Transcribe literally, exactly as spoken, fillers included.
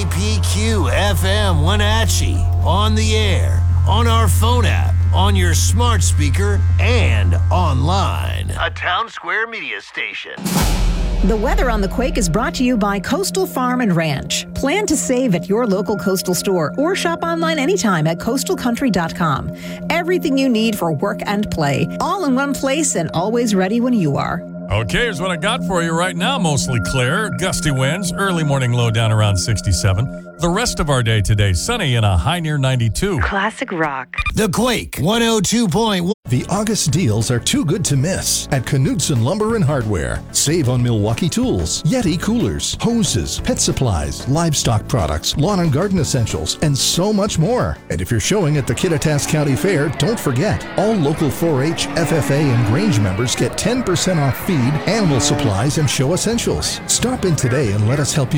K P Q F M Wenatchee, on the air, on our phone app, on your smart speaker, and online. A Town Square media station. The weather on the Quake is brought to you by Coastal Farm and Ranch. Plan to save at your local Coastal store or shop online anytime at coastal country dot com. Everything you need for work and play, all in one place and always ready when you are. Okay, here's what I got for you right now. Mostly clear, gusty winds, early morning low down around sixty-seven. The rest of our day today, sunny and a high near ninety-two. Classic rock. The Quake one oh two point one. The August deals are too good to miss at Knudsen Lumber and Hardware. Save on Milwaukee tools, Yeti coolers, hoses, pet supplies, livestock products, lawn and garden essentials, and so much more. And if you're showing at the Kittitas County Fair, don't forget, all local four H, F F A, and Grange members get ten percent off feed, animal supplies, and show essentials. Stop in today and let us help you